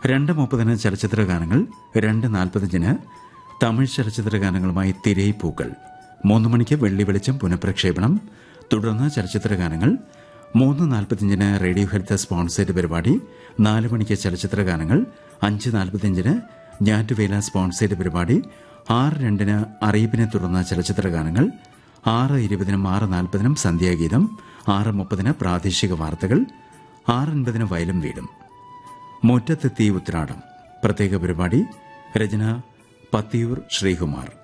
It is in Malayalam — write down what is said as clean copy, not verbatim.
2:30 ചലച്ചിത്ര ഗാനങ്ങൾ, 2:45 തമിഴ് ചലച്ചിത്ര ഗാനങ്ങളുമായി തിരയിപ്പൂക്കൾ, 3 മണിക്ക് വെള്ളി വെളിച്ചം പുനഃപ്രക്ഷേപണം. തുടർന്ന് ചലച്ചിത്ര ഗാനങ്ങൾ, 3:45 റേഡിയോ ഹെൽത്ത് സ്പോൺസേഡ് പരിപാടി, 4 മണിക്ക് ചലച്ചിത്ര ഗാനങ്ങൾ, 5:45 ഞാറ്റുവേല സ്പോൺസേഡ് പരിപാടി, 6:02 അറിയിപ്പിനെ തുടർന്ന് ചലച്ചിത്ര ഗാനങ്ങൾ, 6:20 6:40 സന്ധ്യാഗീതം, 6:30 പ്രാദേശിക വാർത്തകൾ, 6:50 വയലും വീടും. മുറ്റത്തെത്തി ഉത്രാടം പ്രത്യേക പരിപാടി, രചന പത്തിയൂർ ശ്രീകുമാർ.